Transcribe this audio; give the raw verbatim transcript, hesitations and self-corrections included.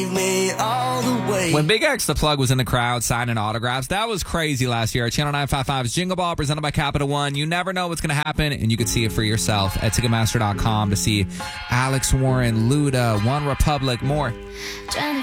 Me all the way. When Big X the Plug was in the crowd signing autographs, that was crazy last year. Channel nine fifty-five's Jingle Ball presented by Capital One. You never know what's going to happen, and you can see it for yourself at Ticketmaster dot com to see Alex Warren, Luda, One Republic, more.